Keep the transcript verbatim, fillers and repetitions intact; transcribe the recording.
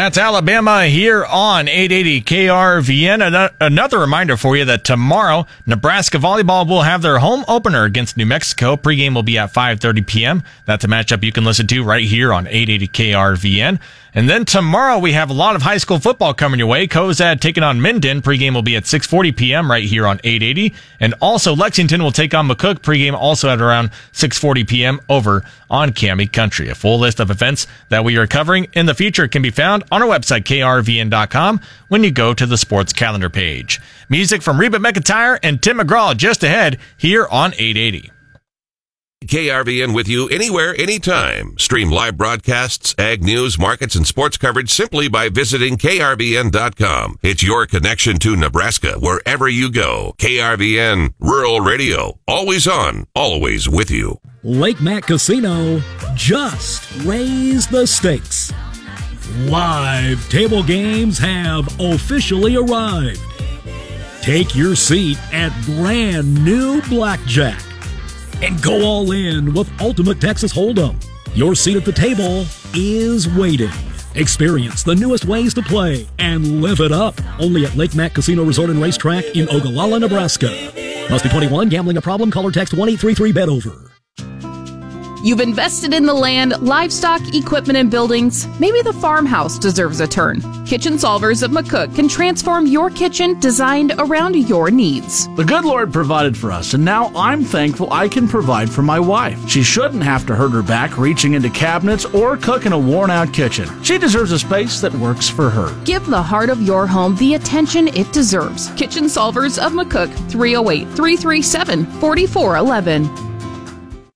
That's Alabama here on eight eighty K R V N. Another reminder for you that tomorrow, Nebraska volleyball will have their home opener against New Mexico. Pregame will be at five thirty p.m. That's a matchup you can listen to right here on eight eighty K R V N. And then tomorrow we have a lot of high school football coming your way. Cozad taking on Minden. Pregame will be at six forty p.m. right here on eight eighty. And also Lexington will take on McCook. Pregame also at around six forty p.m. over on Cami Country. A full list of events that we are covering in the future can be found on our website, K R V N dot com, when you go to the sports calendar page. Music from Reba McEntire and Tim McGraw just ahead here on eight eighty. K R V N with you anywhere, anytime. Stream live broadcasts, ag news, markets, and sports coverage simply by visiting K R V N dot com. It's your connection to Nebraska wherever you go. K R V N, Rural Radio, always on, always with you. Lake Mac Casino just raised the stakes. Live table games have officially arrived. Take your seat at brand new Blackjack and go all in with Ultimate Texas Hold'em. Your seat at the table is waiting. Experience the newest ways to play and live it up. Only at Lake Mac Casino Resort and Racetrack in Ogallala, Nebraska. Must be twenty-one. Gambling a problem? Call or text one eight three three bet over. You've invested in the land, livestock, equipment, and buildings. Maybe the farmhouse deserves a turn. Kitchen Solvers of McCook can transform your kitchen designed around your needs. The good Lord provided for us, and now I'm thankful I can provide for my wife. She shouldn't have to hurt her back reaching into cabinets or cook in a worn-out kitchen. She deserves a space that works for her. Give the heart of your home the attention it deserves. Kitchen Solvers of McCook, three oh eight, three three seven, four four one one.